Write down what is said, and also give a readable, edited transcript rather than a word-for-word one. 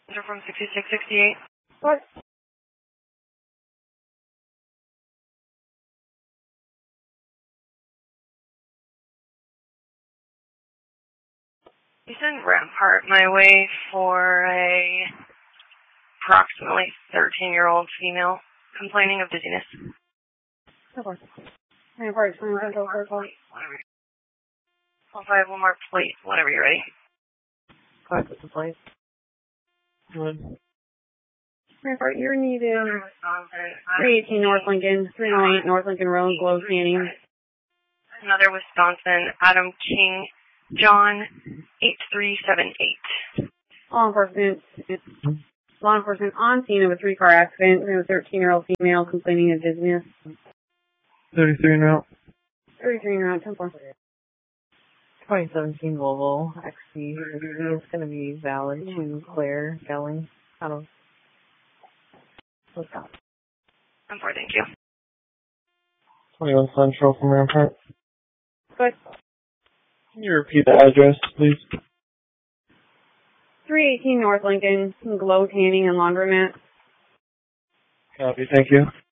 They're from 6668. What? You sent Rampart my way for a approximately 13-year-old female complaining of dizziness. Of course. Rampart, Rental, Airport. Whatever. I'll have one more plate whenever you're ready. Go ahead with the plate. Good. Rampart, you're needed 318 North Lincoln, 308 North Lincoln Road, Glow Canning. Another Wisconsin, Adam King, John, 8378. Law enforcement on scene of a 3-car accident. We have a 13-year-old female complaining of dizziness. 33 and out. 33 and around 10-4. 2017 Volvo XC. It's going to be valid to Claire Gelling out of Wisconsin. I'm for, thank you. 21 Central from Rampart. Good. Can you repeat the address, please? 318 North Lincoln, Glow Tanning and Laundromat. Copy, thank you.